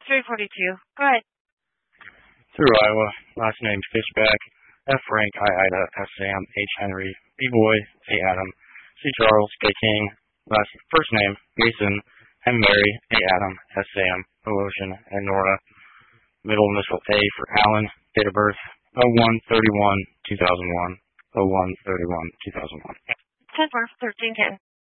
342. Go ahead. Through Iowa, last name Fishback, F. Frank, I. Ida, S. Sam, H. Henry, B. Boy, A. Adam, C. Charles, K. King, first name Mason, M. Mary, A. Adam, S. Sam, O. Ocean, and Nora. Middle initial A for Alan. Date of birth 01/31/2001. 01/31/2001. 10 for 1310.